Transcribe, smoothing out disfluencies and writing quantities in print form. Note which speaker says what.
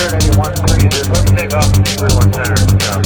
Speaker 1: Spirit 81 Cruisers, let's take off from Cleveland Center.